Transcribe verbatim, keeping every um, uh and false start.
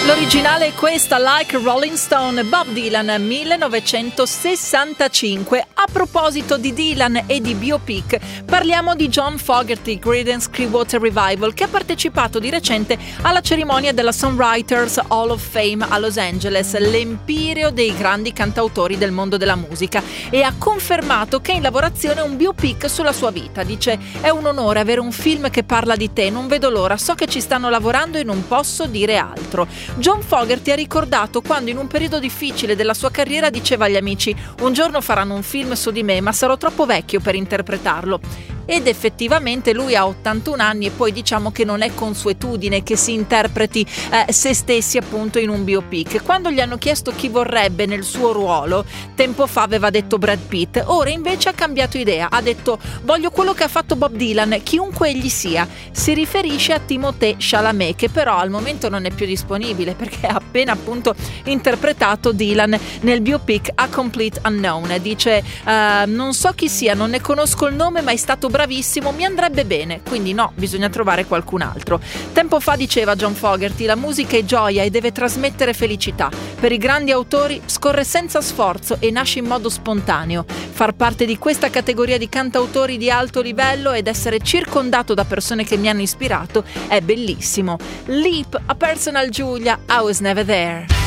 L'originale è questa, Like Rolling Stone, Bob Dylan, millenovecentosessantacinque. A proposito di Dylan e di biopic, parliamo di John Fogerty, Creedence Clearwater Revival, che ha partecipato di recente alla cerimonia della Songwriters Hall of Fame a Los Angeles, l'empireo dei grandi cantautori del mondo della musica, e ha confermato che è in lavorazione un biopic sulla sua vita. Dice: è un onore avere un film che parla di te, non vedo l'ora, so che ci stanno lavorando e non posso dire altro. John Fogerty ha ricordato quando in un periodo difficile della sua carriera diceva agli amici: un giorno faranno un film su di me, ma sarò troppo vecchio per interpretarlo. Ed effettivamente lui ha ottantuno anni e poi diciamo che non è consuetudine che si interpreti eh, se stessi appunto in un biopic. Quando gli hanno chiesto chi vorrebbe nel suo ruolo, tempo fa aveva detto Brad Pitt, ora invece ha cambiato idea, ha detto: voglio quello che ha fatto Bob Dylan, chiunque egli sia. Si riferisce a Timothée Chalamet, che però al momento non è più disponibile perché ha appena appunto interpretato Dylan nel biopic A Complete Unknown. Dice: uh, non so chi sia, non ne conosco il nome, ma è stato bravissimo, mi andrebbe bene, quindi no, bisogna trovare qualcun altro. Tempo fa diceva John Fogerty: la musica è gioia e deve trasmettere felicità. Per i grandi autori scorre senza sforzo e nasce in modo spontaneo. Far parte di questa categoria di cantautori di alto livello ed essere circondato da persone che mi hanno ispirato è bellissimo. Leap, a Personal Giulia, I Was Never There.